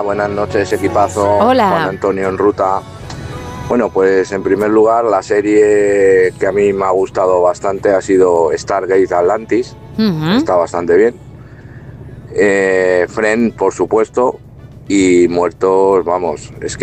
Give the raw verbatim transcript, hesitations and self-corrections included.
buenas noches, equipazo. Hola. Juan Antonio en ruta. Bueno, pues en primer lugar, la serie que a mí me ha gustado bastante ha sido Stargate Atlantis. Uh-huh. Está bastante bien. Eh, Friend, por supuesto. Y Muertos, vamos, es que